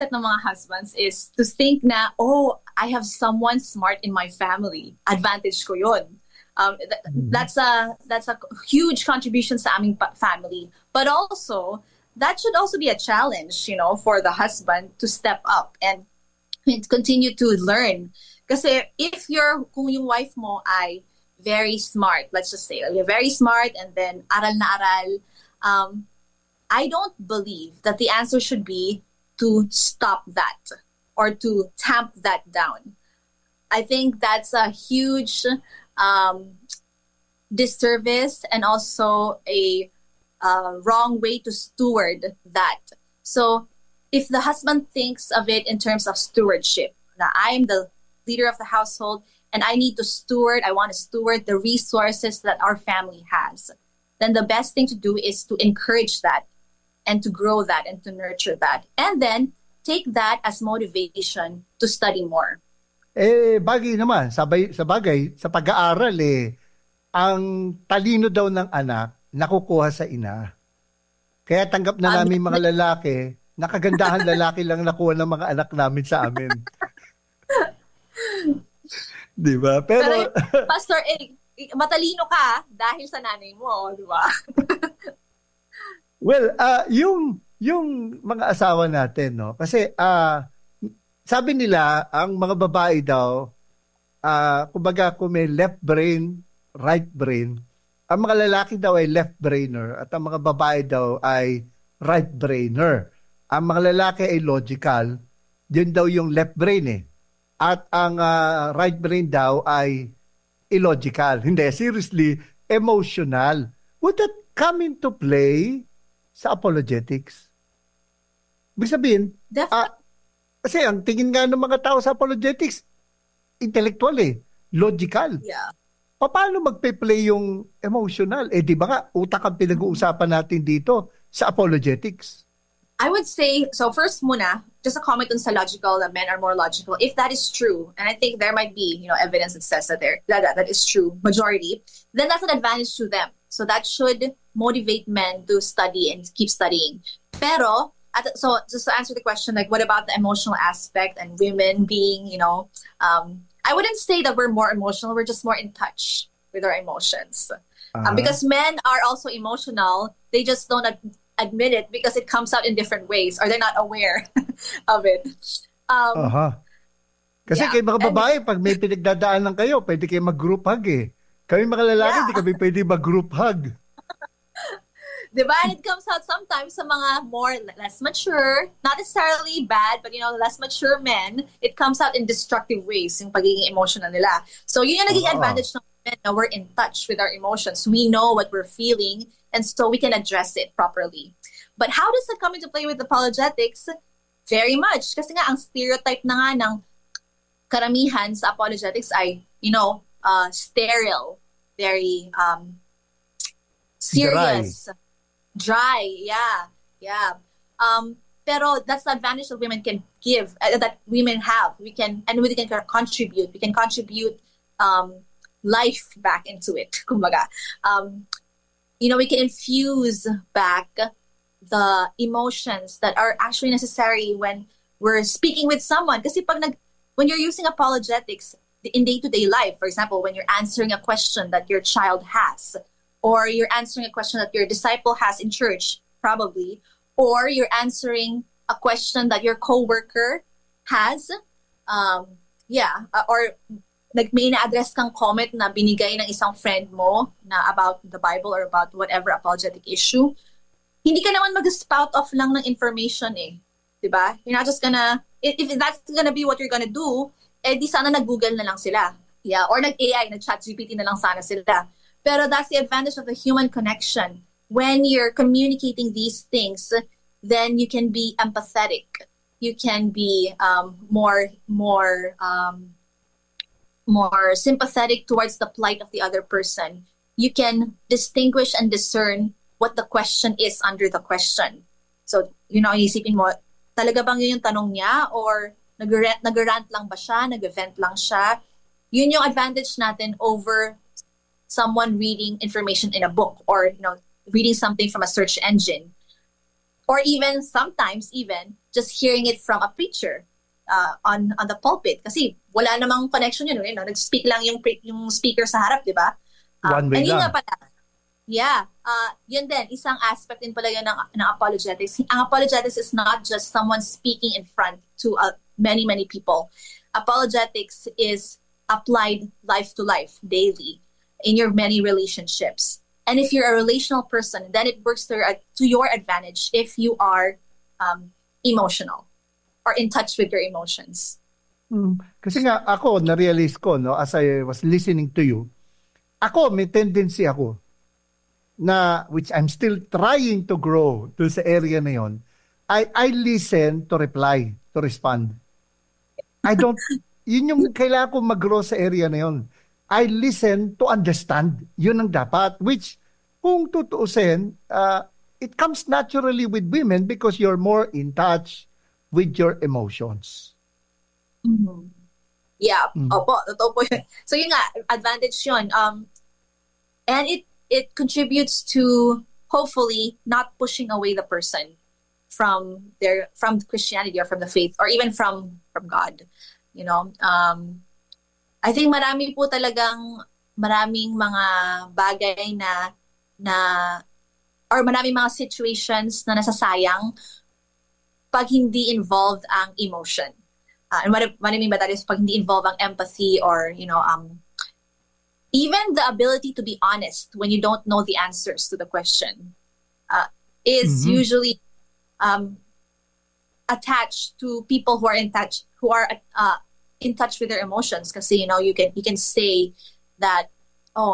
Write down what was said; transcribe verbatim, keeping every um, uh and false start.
ng mga husbands is to think na, oh, I have someone smart in my family. Advantage ko yun. Um, th- Mhm. that's a that's a huge contribution sa aming pa- family. But also, that should also be a challenge, you know, for the husband to step up and continue to learn. Kasi if you're, kung yung wife mo ay very smart, let's just say, you're very smart and then aral na aral, um, I don't believe that the answer should be to stop that or to tamp that down. I think that's a huge um, disservice and also a uh, wrong way to steward that. So if the husband thinks of it in terms of stewardship, that I'm the leader of the household and I need to steward, I want to steward the resources that our family has, then the best thing to do is to encourage that and to grow that and to nurture that. And then take that as motivation to study more. Eh, bagay naman, sabay, sa bagay, sa pag-aaral eh, ang talino daw ng anak, nakukuha sa ina. Kaya tanggap na Um, namin mga lalaki, nakagandahan lalaki lang nakuha ng mga anak namin sa amin. Di ba? pero Pero, yung Pastor Eric, matalino ka dahil sa nanay mo, di ba? well, ah yung, yung mga asawa natin, no? Kasi, ah sabi nila, ang mga babae daw, ah kumbaga kung may left brain, right brain, ang mga lalaki daw ay left brainer at ang mga babae daw ay right brainer. Ang mga lalaki ay logical, yun daw yung left brain eh. At ang ah, right brain daw ay illogical. Hindi, seriously, emotional. Would that come into play sa apologetics? Ibig sabihin, Definitely. ah, kasi ang tingin nga ng mga tao sa apologetics, intellectual eh, logical. Yeah. Paano magpe-play yung emotional? Eh di ba nga, utak ang pinag-uusapan natin dito sa apologetics. I would say, so first muna, just a comment on sa logical, that men are more logical. If that is true, and I think there might be, you know, evidence that says that there that, that, that is true, majority, then that's an advantage to them. So that should motivate men to study and keep studying. Pero, at, so just to answer the question, like what about the emotional aspect and women being, you know, um, I wouldn't say that we're more emotional, we're just more in touch with our emotions. Um, Aha. because men are also emotional, they just don't ad- admit it because it comes out in different ways or they're not aware of it. Um, Aha. Kasi yeah. kay mga And babae, pag may pinagdadaanan kayo, pwede kayo mag-group hug eh. Kami mga lalaki, hindi yeah, kami pwede mag-group hug. diba? And it comes out sometimes sa mga more less mature, not necessarily bad, but you know, less mature men, it comes out in destructive ways, yung pagiging emotional nila. So yun yung naging Oo. advantage ng men na we're in touch with our emotions. We know what we're feeling and so we can address it properly. But how does that come into play with apologetics? Very much. Kasi nga, ang stereotype na nga ng karamihan sa apologetics ay, you know, uh, sterile, very um, Dry. serious, dry, yeah, yeah. Um, pero that's the advantage that women can give, uh, that women have. We can, and we can contribute. We can contribute um, life back into it. Kumbaga, um, you know, we can infuse back the emotions that are actually necessary when we're speaking with someone. Kasi pag nag, when you're using apologetics in day-to-day life, for example, when you're answering a question that your child has, or you're answering a question that your disciple has in church, probably, or you're answering a question that your coworker has, um, yeah, uh, or nag may na-address kang comment na binigay ng isang friend mo na about the Bible or about whatever apologetic issue, hindi ka naman mag-spout off lang ng information eh. Diba? You're not just gonna, if, if that's gonna be what you're gonna do, eh di sana nag-Google na lang sila. Yeah, or nag-A I, nag-chat G P T na lang sana sila. Pero that's the advantage of the human connection. When you're communicating these things, then you can be empathetic. You can be um, more, more, um, more sympathetic towards the plight of the other person. You can distinguish and discern what the question is under the question. So, you know, isipin mo, talaga bang yun yung tanong niya? Or nag-rant, nag-rant lang ba siya? Nag-vent lang siya? Yun yung advantage natin over someone reading information in a book or, you know, reading something from a search engine. or even sometimes even just hearing it from a preacher uh, on on the pulpit kasi wala namang connection yun, you know, nag-speak lang yung pre- yung speaker sa harap, di ba? Um, One way and yun lang. nga pala, yeah, uh, yun din, isang aspect din pala yun ng, ng apologetics. Ang apologetics is not just someone speaking in front to uh, many, many people. Apologetics is applied life to life, daily, in your many relationships. And if you're a relational person, then it works to your, to your advantage if you are um, emotional or in touch with your emotions. Mm. Kasi nga ako, na-realize ko, no, as I was listening to you, ako, may tendency ako na, which I'm still trying to grow to sa area na yon, I, I listen to reply, to respond. I don't, yun yung kailangan ko mag-grow sa area na yon. I listen to understand. Yun ang dapat. Which, kung tutuusin, uh, it comes naturally with women because you're more in touch with your emotions. Mm-hmm. Yeah, Mm. opo, totoo po yun. So yun nga, advantage yun. Um, and it it contributes to hopefully not pushing away the person from their from Christianity or from the faith or even from from God. You know, um, I think marami po talagang maraming mga bagay na na or maraming mga situations na nasasayang pag hindi involved ang emotion. Uh, and what, what I mean by that is pag hindi involved ang empathy or, you know, um, even the ability to be honest when you don't know the answers to the question uh, is Mhm. usually um, attached to people who are in touch, who are uh, in touch with their emotions. Kasi, you know, you can you can say that